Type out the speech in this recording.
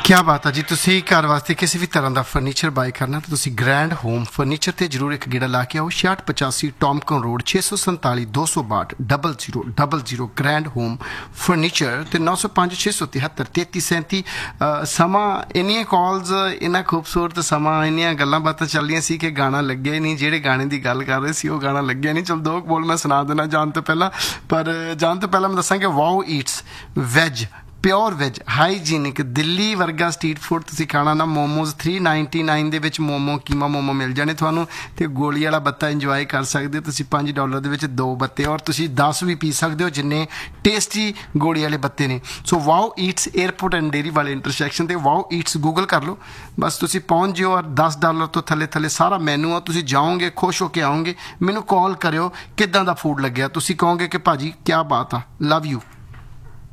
क्या बात है जी। तुसी घर वास्ते किसी भी तरह का फर्नीचर बाय करना तो तुसी ग्रैंड होम फर्नीचर ते जरूर एक गेड़ा ला के आओ। 6685 टॉमकन रोड 647 262 0000 ग्रैंड होम फर्नीचर ते 905 673 3337। समा इन्नियां कॉल्स इन्ना खूबसूरत समा इन्नियां गल्लां बातां चल रही सी कि गाना लग्या नहीं। जेहड़े गाने की गल कर रहे सी वो गाना लग्या नहीं। चल दो बोल मैं सुना देना जान तो पहला। पर जान तो पहला मैं दसा कि वाओ ईट्स वैज प्योर वैज हाईजीनिक दिल्ली वर्गा स्ट्रीट फूड तुसी खाना ना। मोमोज 399 ਦੇ ਵਿੱਚ मोमो कीमा मोमो मिल जाने ਤੁਹਾਨੂੰ ਤੇ ਗੋਲੀ ਵਾਲਾ ਬੱਤਾ ਇੰਜੋਏ ਕਰ ਸਕਦੇ ਹੋ ਤੁਸੀਂ। $5 ਦੇ ਵਿੱਚ 2 ਬੱਤੇ ਔਰ ਤੁਸੀਂ 10 ਵੀ ਪੀ ਸਕਦੇ ਹੋ ਜਿੰਨੇ ਟੇਸਟੀ ਗੋਲੀ ਵਾਲੇ ਬੱਤੇ ਨੇ। ਸੋ wow Eats airport and dairy ਵਾਲੇ ਇੰਟਰਸੈਕਸ਼ਨ ਤੇ ਵਾਓ ਈਟਸ ਗੂਗਲ ਕਰ ਲਓ ਬਸ। ਤੁਸੀਂ ਪਹੁੰਚ ਜਿਓ ਔਰ $10 ਤੋਂ ਥੱਲੇ ਥੱਲੇ ਸਾਰਾ ਮੈਨੂ ਆ। ਤੁਸੀਂ ਜਾਓਗੇ ਖੁਸ਼ ਹੋ ਕੇ ਆਓਗੇ। ਮੈਨੂੰ ਕਾਲ ਕਰਿਓ ਕਿੱਦਾਂ ਦਾ ਫੂਡ ਲੱਗਿਆ। ਤੁਸੀਂ ਕਹੋਗੇ ਕਿ ਭਾਜੀ ਕੀ ਬਾਤ ਆ। Love you.